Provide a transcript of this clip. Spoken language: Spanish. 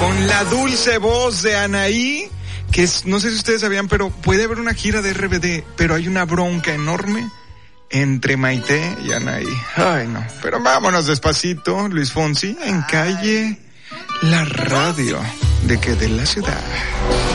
con la dulce voz de Anaí, que es, no sé si ustedes sabían, pero puede haber una gira de RBD, pero hay una bronca enorme entre Maite y Anaí. Ay, no. Pero vámonos despacito, Luis Fonsi, en Calle La Radio. ¿De qué? De la ciudad.